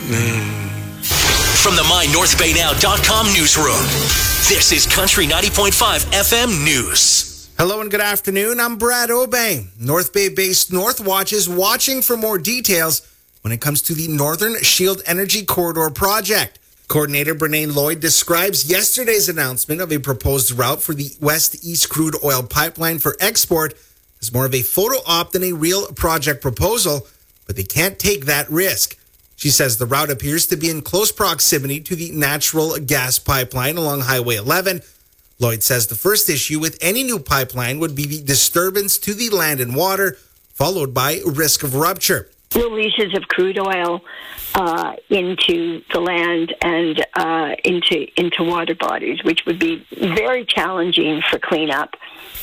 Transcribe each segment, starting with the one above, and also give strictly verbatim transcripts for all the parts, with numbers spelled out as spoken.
From the my north bay now dot com newsroom, this is Country ninety point five F M News. Hello and good afternoon. I'm Brad Obey. North Bay-based Northwatch is watching for more details when it comes to the Northern Shield Energy Corridor project. Coordinator Brene Lloyd describes yesterday's announcement of a proposed route for the West-East crude oil pipeline for export as more of a photo op than a real project proposal, but they can't take that risk. She says the route appears to be in close proximity to the natural gas pipeline along Highway eleven. Lloyd says the first issue with any new pipeline would be the disturbance to the land and water, followed by risk of rupture. Releases of crude oil uh, into the land and uh, into into water bodies, which would be very challenging for cleanup,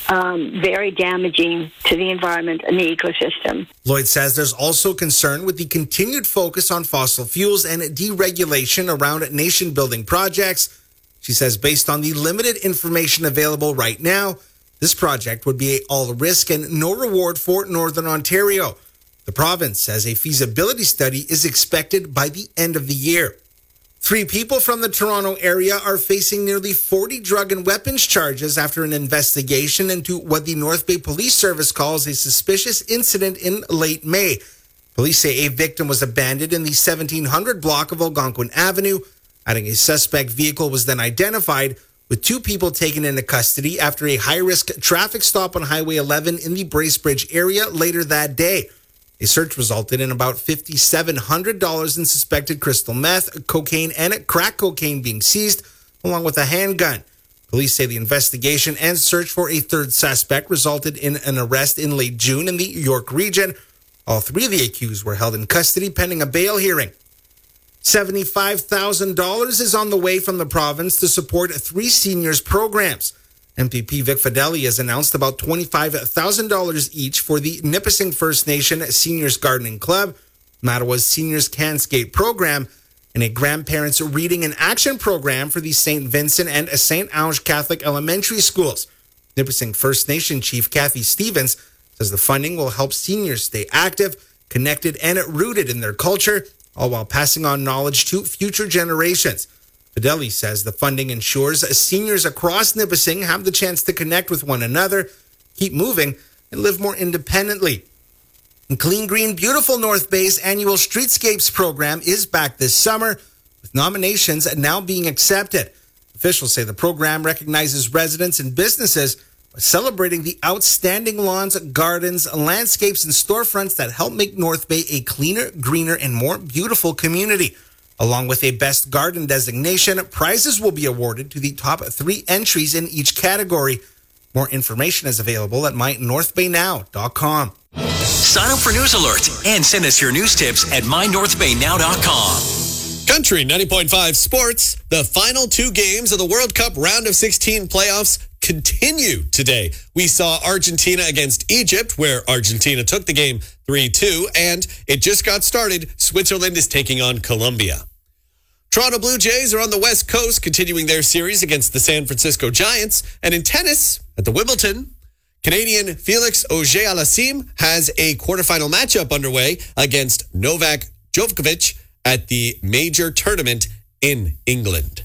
um, very damaging to the environment and the ecosystem. Lloyd says there's also concern with the continued focus on fossil fuels and deregulation around nation-building projects. She says based on the limited information available right now, this project would be a all-risk and no reward for Northern Ontario. The province says a feasibility study is expected by the end of the year. Three people from the Toronto area are facing nearly forty drug and weapons charges after an investigation into what the North Bay Police Service calls a suspicious incident in late May. Police say a victim was abandoned in the seventeen hundred block of Algonquin Avenue. Adding a suspect vehicle was then identified, with two people taken into custody after a high-risk traffic stop on Highway eleven in the Bracebridge area later that day. A search resulted in about five thousand seven hundred dollars in suspected crystal meth, cocaine, and crack cocaine being seized, along with a handgun. Police say the investigation and search for a third suspect resulted in an arrest in late June in the York region. All three of the accused were held in custody pending a bail hearing. seventy-five thousand dollars is on the way from the province to support three seniors programs. M P P Vic Fideli has announced about twenty-five thousand dollars each for the Nipissing First Nation Seniors Gardening Club, Mattawa's Seniors Can Skate program, and a grandparents reading and action program for the Saint Vincent and Saint Ange Catholic Elementary Schools. Nipissing First Nation Chief Kathy Stevens says the funding will help seniors stay active, connected, and rooted in their culture, all while passing on knowledge to future generations. Fideli says the funding ensures seniors across Nipissing have the chance to connect with one another, keep moving, and live more independently. And Clean Green Beautiful North Bay's annual Streetscapes program is back this summer, with nominations now being accepted. Officials say the program recognizes residents and businesses by celebrating the outstanding lawns, gardens, landscapes, and storefronts that help make North Bay a cleaner, greener, and more beautiful community. Along with a Best Garden designation, prizes will be awarded to the top three entries in each category. More information is available at my north bay now dot com. Sign up for news alerts and send us your news tips at my north bay now dot com. Country ninety point five Sports. The final two games of the World Cup round of sixteen playoffs continue today. We saw Argentina against Egypt, where Argentina took the game three two, and it just got started. Switzerland is taking on Colombia. Toronto Blue Jays are on the West Coast, continuing their series against the San Francisco Giants. And in tennis, at the Wimbledon, Canadian Felix Auger-Aliassime has a quarterfinal matchup underway against Novak Djokovic at the major tournament in England.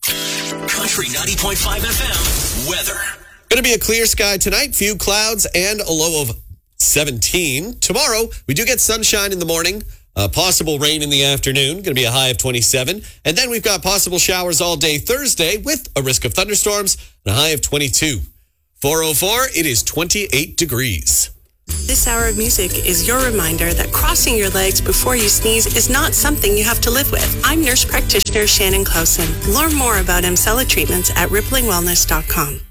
Country ninety point five F M weather. Going to be a clear sky tonight, few clouds and a low of seventeen. Tomorrow, we do get sunshine in the morning, uh, possible rain in the afternoon, going to be a high of twenty-seven. And then we've got possible showers all day Thursday with a risk of thunderstorms and a high of twenty-two. four oh four, it is twenty-eight degrees. This hour of music is your reminder that crossing your legs before you sneeze is not something you have to live with. I'm nurse practitioner Shannon Clausen. Learn more about Emsella treatments at rippling wellness dot com.